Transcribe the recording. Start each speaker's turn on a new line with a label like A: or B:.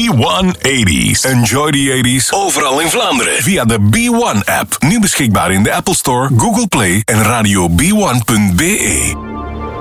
A: B180s. Enjoy the 80s overal in Vlaanderen. Via de B1-app. Nu beschikbaar in de Apple Store, Google Play en radio b1.be.